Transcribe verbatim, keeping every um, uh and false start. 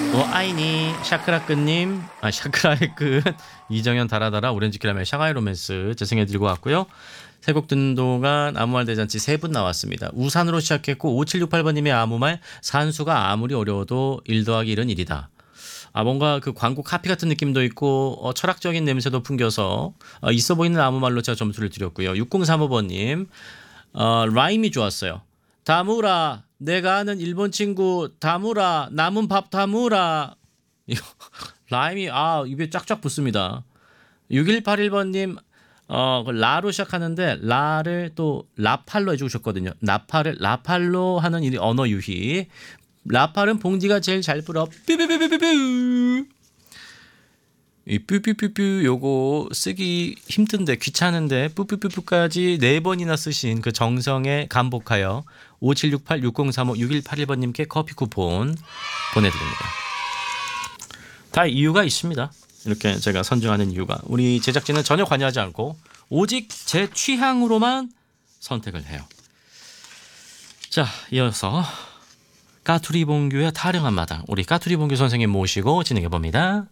어 아이니 샤크라끈님 아 샤크라의 끝 이정현 달아달아 오렌지 캐러멜 샹하이 로맨스 재생해 드리고 왔고요. 세 곡 듣는 동안 아무말 대잔치 세 분 나왔습니다. 우산으로 시작했고 오칠육팔 번님의 아무말 산수가 아무리 어려워도 일 더하기 일은 일이다. 아 뭔가 그 광고 카피 같은 느낌도 있고 어, 철학적인 냄새도 풍겨서 어, 있어 보이는 아무 말로 제가 점수를 드렸고요. 육공삼오 번님 어, 라임이 좋았어요. 다무라 내가 아는 일본 친구 다무라 남은 밥 다무라 이거 라임이 아 입에 쫙쫙 붙습니다. 육일팔일 번님 어, 그 라로 시작하는데 라를 또 라팔로 해주셨거든요. 나팔을 라팔로 하는 이 언어 유희. 라팔은 봉지가 제일 잘 불어. 삐삐삐삐삐삐. 이 뾰뾰뾰뾰 요거 쓰기 힘든데 귀찮은데 뿌뿌뿌뿌까지 네 번이나 쓰신 그 정성에 감복하여 오칠육팔 육공삼오 육일팔일 번님께 커피 쿠폰 보내드립니다. 다 이유가 있습니다. 이렇게 제가 선정하는 이유가 우리 제작진은 전혀 관여하지 않고 오직 제 취향으로만 선택을 해요. 자, 이어서 까투리 봉규의 타령한 마당 우리 까투리 봉규 선생님 모시고 진행해 봅니다.